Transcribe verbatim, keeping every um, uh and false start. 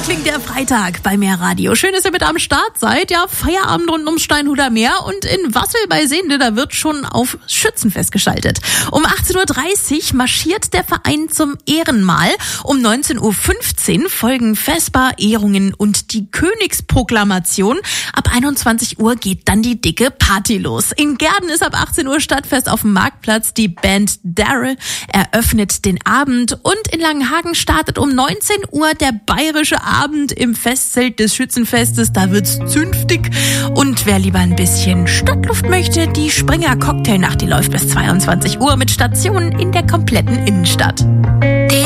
klingt der Freitag bei Meerradio. Schön, dass ihr mit am Start seid. Ja, Feierabend rund ums Steinhuder Meer und in Wassel bei Sehnde, da wird schon auf Schützenfest geschaltet. Um achtzehn Uhr dreißig marschiert der Verein zum Ehrenmal. Um neunzehn Uhr fünfzehn folgen Vesper, Ehrungen und die Königsproklamation. Ab einundzwanzig Uhr geht dann die dicke Party los. In Gehrden ist ab achtzehn Uhr Stadtfest auf dem Marktplatz. Die Band Daryl eröffnet den Abend und in Langenhagen startet um neunzehn Uhr der bayerische Abend im Festzelt des Schützenfestes. Da wird's zünftig. Und wer lieber ein bisschen Stadtluft möchte, die Springer Cocktailnacht, die läuft bis zweiundzwanzig Uhr mit Stationen in der kompletten Innenstadt.